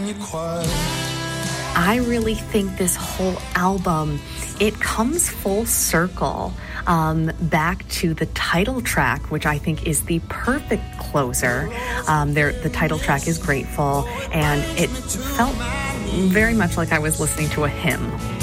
I really think this whole album, it comes full circle back to the title track, which I think is the perfect closer. The title track is Grateful, and it felt very much like I was listening to a hymn.